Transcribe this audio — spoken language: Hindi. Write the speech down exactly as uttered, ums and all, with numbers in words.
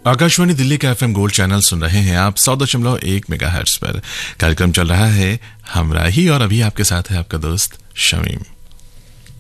आकाशवाणी दिल्ली का एफएम गोल्ड चैनल सुन रहे हैं आप सौ दशमलव एक मेगाहर्ट्ज पर। कार्यक्रम चल रहा है हमराही और अभी आपके साथ है आपका दोस्त शमीम।